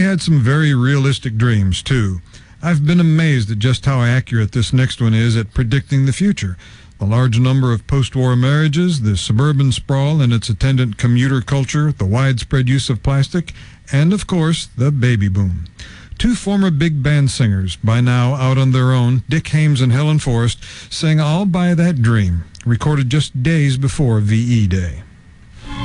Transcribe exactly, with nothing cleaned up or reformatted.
had some very realistic dreams, too. I've been amazed at just how accurate this next one is at predicting the future. The large number of post-war marriages, the suburban sprawl and its attendant commuter culture, the widespread use of plastic, and, of course, the baby boom. Two former big band singers, by now out on their own, Dick Haymes and Helen Forrest, sang I'll Buy That Dream, recorded just days before V E Day.